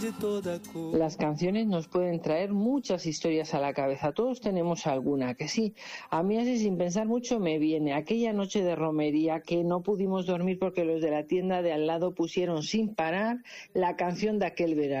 Las canciones nos pueden traer muchas historias a la cabeza, todos tenemos alguna, que sí. A mí así sin pensar mucho me viene aquella noche de romería que no pudimos dormir porque los de la tienda de al lado pusieron sin parar la canción de aquel verano.